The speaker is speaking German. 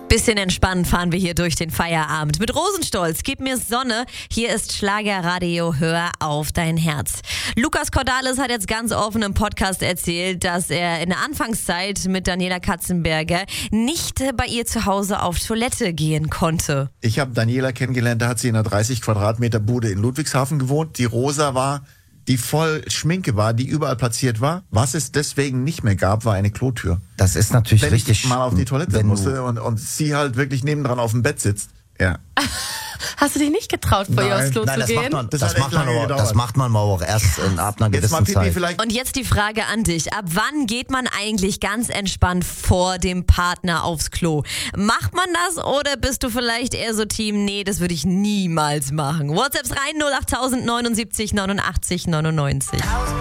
Bisschen entspannt fahren wir hier durch den Feierabend. Mit Rosenstolz, gib mir Sonne. Hier ist Schlagerradio, hör auf dein Herz. Lukas Cordalis hat jetzt ganz offen im Podcast erzählt, dass er in der Anfangszeit mit Daniela Katzenberger nicht bei ihr zu Hause auf Toilette gehen konnte. Ich habe Daniela kennengelernt, da hat sie in einer 30 Quadratmeter Bude in Ludwigshafen gewohnt. Die Rosa war, die voll Schminke war, die überall platziert war. Was es deswegen nicht mehr gab, war eine Klotür. Das ist natürlich wenn richtig. Ich mal auf die Toilette musste und sie halt wirklich nebendran auf dem Bett sitzt. Ja. Hast du dich nicht getraut, vor ihr aufs Klo zu gehen? Das macht man auch erst ab einer gewissen Zeit. Und jetzt die Frage an dich. Ab wann geht man eigentlich ganz entspannt vor dem Partner aufs Klo? Macht man das oder bist du vielleicht eher so Team, nee, das würde ich niemals machen? WhatsApps rein 08000 79 89 99.